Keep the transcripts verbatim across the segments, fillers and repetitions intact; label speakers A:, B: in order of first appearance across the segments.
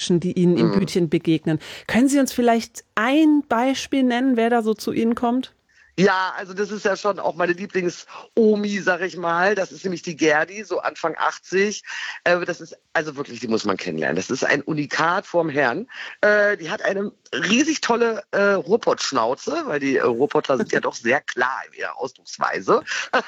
A: Menschen, die Ihnen im
B: Mhm.
A: Bütchen begegnen. Können Sie uns vielleicht ein Beispiel nennen, wer da so zu Ihnen kommt?
B: Ja, also das ist ja schon auch meine Lieblings-Omi, sag ich mal. Das ist nämlich die Gerdi, so Anfang achtzig. Äh, das ist, also wirklich, die muss man kennenlernen. Das ist ein Unikat vorm Herrn. Äh, die hat eine riesig tolle äh, Ruhrpott-Schnauze, weil die äh, Ruhrpottler sind ja doch sehr klar in ihrer Ausdrucksweise.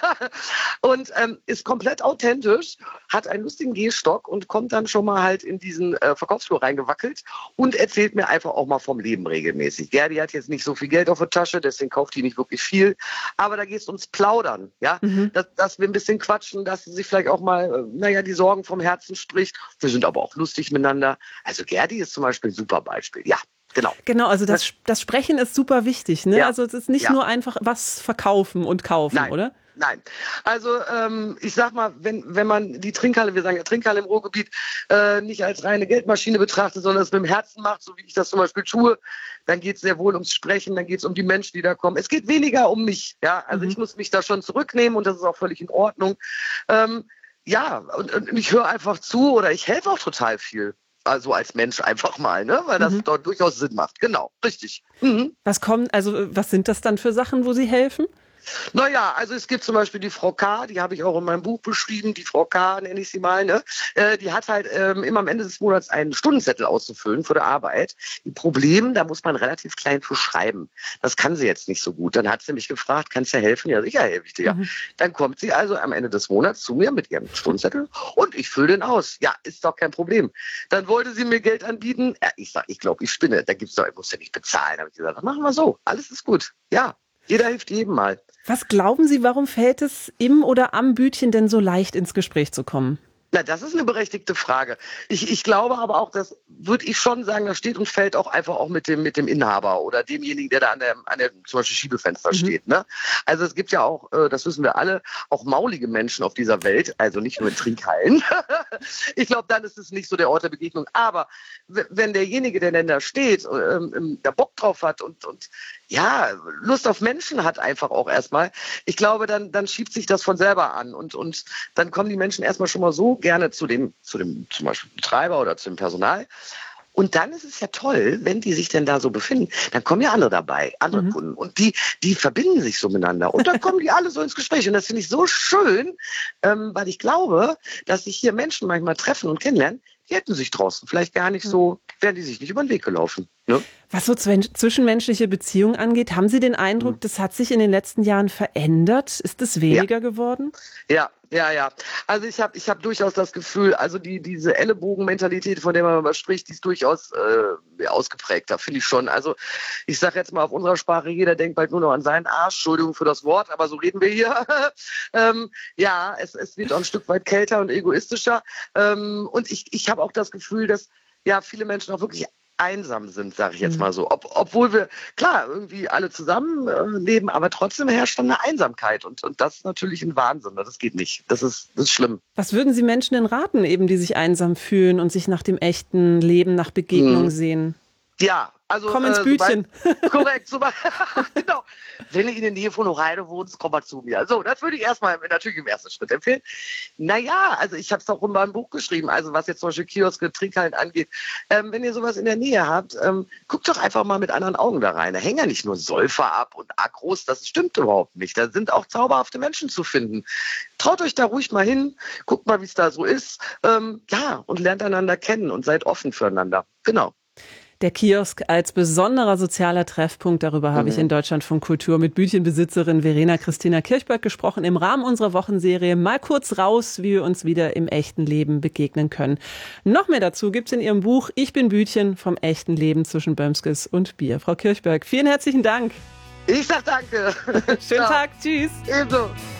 B: Und ähm, ist komplett authentisch, hat einen lustigen Gehstock und kommt dann schon mal halt in diesen äh, Verkaufsflur reingewackelt und erzählt mir einfach auch mal vom Leben regelmäßig. Gerdi hat jetzt nicht so viel Geld auf der Tasche, deswegen kauft die nicht wirklich viel. Aber da geht es ums Plaudern, ja,
A: Mhm.
B: dass, dass wir ein bisschen quatschen, dass sie sich vielleicht auch mal, äh, naja, die Sorgen vom Herzen spricht. Wir sind aber auch lustig miteinander. Also Gerdi ist zum Beispiel ein super Beispiel, ja. Genau.
A: Genau, also das, das Sprechen ist super wichtig, ne?
B: Ja.
A: Also es ist nicht
B: Ja.
A: nur einfach was verkaufen und kaufen,
B: Nein.
A: oder?
B: Nein, also ähm, ich sag mal, wenn wenn man die Trinkhalle, wir sagen ja Trinkhalle im Ruhrgebiet, äh, nicht als reine Geldmaschine betrachtet, sondern es mit dem Herzen macht, so wie ich das zum Beispiel tue, dann geht es sehr wohl ums Sprechen, dann geht es um die Menschen, die da kommen. Es geht weniger um mich, ja, also
A: Mhm.
B: ich muss mich da schon zurücknehmen und das ist auch völlig in Ordnung. Ähm, ja, und, und ich höre einfach zu oder ich helfe auch total viel. Also als Mensch einfach mal, ne? Weil das
A: Mhm.
B: dort durchaus Sinn macht. Genau, richtig. Mhm.
A: Was kommt, also was sind das dann für Sachen, wo Sie helfen?
B: Naja, also es gibt zum Beispiel die Frau K., die habe ich auch in meinem Buch beschrieben, die Frau K. nenne ich sie mal, ne? Äh, die hat halt ähm, immer am Ende des Monats einen Stundenzettel auszufüllen für die Arbeit. Die Problem, da muss man relativ klein für schreiben. Das kann sie jetzt nicht so gut. Dann hat sie mich gefragt, kannst du helfen? Ja, sicher helfe ich dir.
A: Mhm.
B: Dann kommt sie also am Ende des Monats zu mir mit ihrem Stundenzettel und ich fülle den aus. Ja, ist doch kein Problem. Dann wollte sie mir Geld anbieten. Ja, ich sag, ich glaube, ich spinne. Da gibt's doch, ich muss ja nicht bezahlen. Da habe ich gesagt, das machen wir so. Alles ist gut. Ja, jeder hilft jedem mal.
A: Was glauben Sie, warum fällt es im oder am Bütchen denn so leicht ins Gespräch zu kommen?
B: Na, das ist eine berechtigte Frage. Ich, ich glaube aber auch, das würde ich schon sagen, das steht und fällt auch einfach auch mit dem, mit dem Inhaber oder demjenigen, der da an der, an der zum Beispiel Schiebefenster
A: Mhm.
B: steht. Ne? Also es gibt ja auch, äh, das wissen wir alle, auch maulige Menschen auf dieser Welt, also nicht nur in Trinkhallen. Ich glaube, dann ist es nicht so der Ort der Begegnung. Aber w- wenn derjenige, der denn da steht, ähm, ähm, da Bock drauf hat und, und ja, Lust auf Menschen hat einfach auch erstmal, ich glaube, dann, dann schiebt sich das von selber an und, und dann kommen die Menschen erstmal schon mal so gerne zu dem, zu dem zum Beispiel Betreiber oder zu dem Personal. Und dann ist es ja toll, wenn die sich denn da so befinden, dann kommen ja andere dabei, andere
A: Mhm.
B: Kunden. Und die, die verbinden sich so miteinander. Und dann kommen die alle so ins Gespräch. Und das finde ich so schön, ähm, weil ich glaube, dass sich hier Menschen manchmal treffen und kennenlernen, die hätten sich draußen vielleicht gar nicht so, wären die sich nicht über den Weg gelaufen. Ne?
A: Was so zwen- zwischenmenschliche Beziehungen angeht, haben Sie den Eindruck,
B: Mhm.
A: das hat sich in den letzten Jahren verändert? Ist es weniger geworden?
B: Ja, ja, ja. Also ich habe ich hab durchaus das Gefühl, also die diese Ellenbogenmentalität, von der man immer spricht, die ist durchaus äh, ausgeprägter, finde ich schon. Also ich sage jetzt mal auf unserer Sprache, jeder denkt bald nur noch an seinen Arsch. Entschuldigung für das Wort, aber so reden wir hier. ähm, ja, es, es wird auch ein Stück weit kälter und egoistischer. Ähm, und ich, ich habe auch das Gefühl, dass ja viele Menschen auch wirklich einsam sind, sage ich jetzt
A: Mhm.
B: mal so. Ob, obwohl wir, klar, irgendwie alle zusammen äh, leben, aber trotzdem herrscht dann eine Einsamkeit. Und, und das ist natürlich ein Wahnsinn. Das geht nicht. Das ist, das ist schlimm.
A: Was würden Sie Menschen denn raten, eben die sich einsam fühlen und sich nach dem echten Leben, nach Begegnung
B: Mhm.
A: sehen?
B: Ja, also
A: Komm ins
B: äh,
A: Bütchen.
B: Sobald, korrekt, sobald, genau. Wenn du in der Nähe von Hoheide wohnst, komm mal zu mir. So, das würde ich erstmal natürlich im ersten Schritt empfehlen. Naja, also ich habe es auch in meinem Buch geschrieben, also was jetzt zum Beispiel Kioske, Trinkhallen angeht. Ähm, wenn ihr sowas in der Nähe habt, ähm, guckt doch einfach mal mit anderen Augen da rein. Da hängen ja nicht nur Säufer ab und Agros, das stimmt überhaupt nicht. Da sind auch zauberhafte Menschen zu finden. Traut euch da ruhig mal hin, guckt mal, wie es da so ist. Ähm, ja, und lernt einander kennen und seid offen füreinander. Genau.
A: Der Kiosk als besonderer sozialer Treffpunkt, darüber habe ich in Deutschlandfunk Kultur mit Bütchenbesitzerin Verena Christina Kirchberg gesprochen im Rahmen unserer Wochenserie Mal kurz raus, wie wir uns wieder im echten Leben begegnen können. Noch mehr dazu gibt's in ihrem Buch Ich bin Bütchen, vom echten Leben zwischen Böhmskes und Bier. Frau Kirchberg, vielen herzlichen Dank.
B: Ich sag danke.
A: Schönen
B: Ciao.
A: Tag, tschüss.
B: Ebenso.